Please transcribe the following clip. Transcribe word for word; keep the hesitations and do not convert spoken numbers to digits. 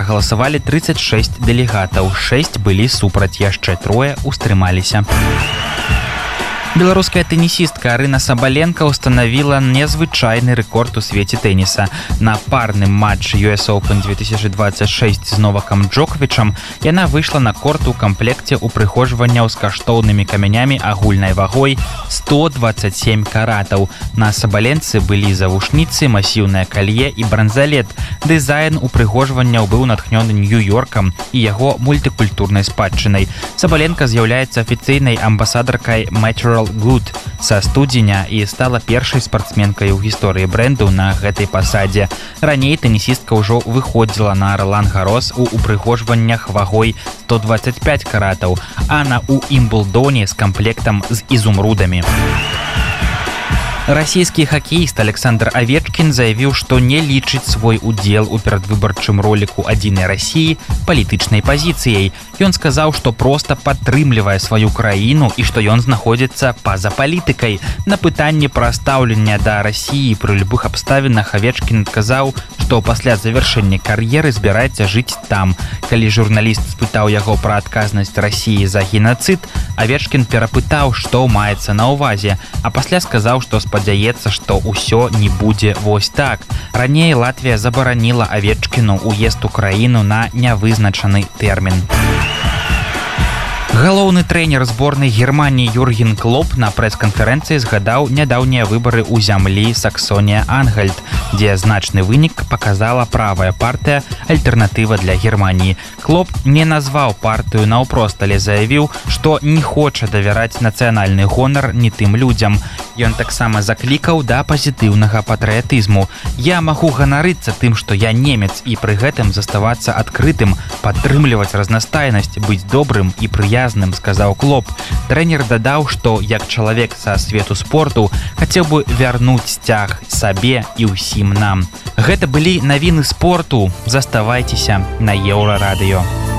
прагаласавалі тридцать шесть дэлегатаў, шэсць былі супраць, яшчэ трое устрымаліся. Беларуская тэнісістка Арына Сабаленка установила незвычайны рэкорд у свеце тэніса. На парным матчы ю эс Open две тысячи двадцать шесть з Новакам Джоковічам яна выйшла на корт у камплекце упрыгожванняў з каштоўнымі камянямі агульнай вагой сто двадцать семь каратаў. На Сабаленцы былі завушніцы, масіўнае калье і бранзалет. Дызайн упрыгожванняў быў натхнёны Нью-Йоркам і яго мультыкультурнай спадчынай. Сабаленка з'яўляецца афіцыйнай амбасадаркай Natural Good са студзеня і стала першай спартсменкай у гісторыі брэнду на гэтай пасадзе. Раней тэнісістка ўжо выходзіла на Ролан Гарос у упрыгожваннях вагой сто двадцать пять каратаў, а на у Імблдоне з камплектам з ізумрудамі. Расійскі хакеіст Александр Авечкін заявіў, што не лічыць свой удзел у перадвыбарчым роліку «Адзінай Расіі» палітычнай пазіцыяй. Ён сказаў, што проста падтрымлівае сваю краіну і што ён знаходзіцца па-за палітыкай. На пытанне пра стаўленне да Расіі пры любых абставінах Авечкін адказаў, што пасля завяршэння кар'еры збіраецца жыць там. Калі журналіст спытаў яго пра адказнасць Расіі за генацыд, Авечкін перапытаў, што маецца на ўвазе, а пасля сказаў, што спадзяецца, што ўсё не будзе вось так. Раней Латвія забараніла Авечкіну ўезд у краіну на нявызначаны тэрмін. Галоўны трэнер зборнай Германіі Юрген Клоп на прэс-канферэнцыі згадаў нядаўнія выбары ў зямлі Саксонія-Ангальд, дзе значны вынік паказала правая партыя «Альтэрнатыва для Германіі». Клоп не назваў партыю наўпрост, але заявіў, што не хоча давяраць нацыянальны гонар не тым людзям. Ён таксама заклікаў да пазітыўнага патрыятызму. «Я магу ганарыцца тым, што я немец, і пры гэтым заставацца адкрытым, падтрымліваць разнастайнасць, быць добрым і прыязным», сказаў Клоп. Трэнер дадаў, што як чалавек са свету спорту хацеў бы вярнуць сцяг сабе і ўсім нам. Гэта былі навіны спорту. Заставайцеся на Еўрарадыё.